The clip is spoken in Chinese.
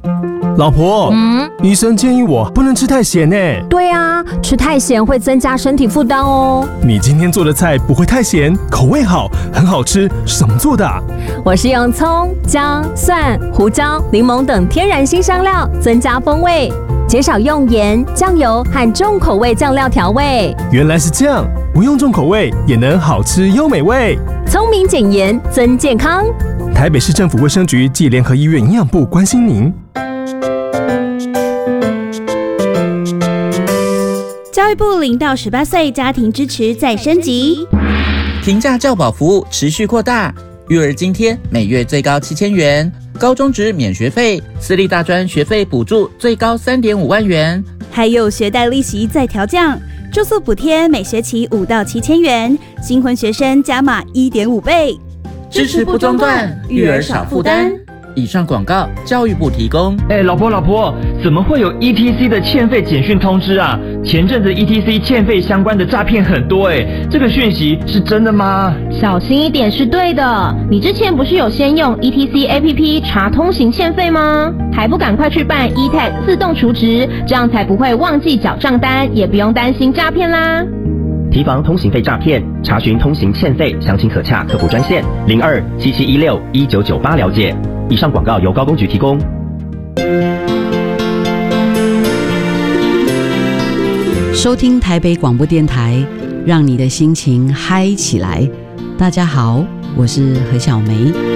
老婆，医生建议我不能吃太咸呢。 对啊，吃太咸会增加身体负担哦。 你今天做的菜不会太咸，口味好，很好吃，是怎么做的啊？ 我是用葱、姜、蒜、胡椒、柠檬等天然辛香料增加风味，减少用盐、酱油和重口味酱料调味。 原来是这样，不用重口味也能好吃又美味。 聪明减盐增健康。 台北市政府卫生局暨联合医院营养部关心您。 教育部0到18岁家庭支持再升级， 平价教保服务持续扩大，育儿津贴每月最高7000元，高中职免学费，私立大专学费补助最高3.5万元， 还有学贷利息再调降，住宿补贴每学期5到7000元，新婚学生加码1.5倍， 支持不中断，育儿少负担。以上广告，教育部提供。 老婆，怎么会有 ETC 的欠费简讯通知啊？前阵子 ETC 欠费相关的诈骗很多这个讯息是真的吗？ 小心一点是对的。你之前不是有先用 ETC APP 查通行欠费吗？还不赶快去办 eTag 自动储值，这样才不会忘记缴账单，也不用担心诈骗啦。 提防通行费诈骗，查询通行欠费，详情可洽客服专线0277161998了解。以上广告由高工局提供。 收听台北广播电台，让你的心情嗨起来。大家好，我是何小梅。